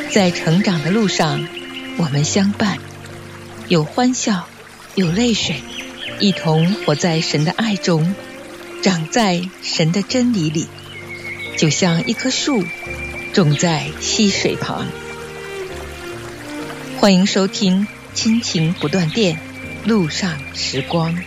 在成长的路上，我们相伴，有欢笑，有泪水，一同活在神的爱中，长在神的真理里，就像一棵树种在溪水旁。欢迎收听亲情不断电，路上时光。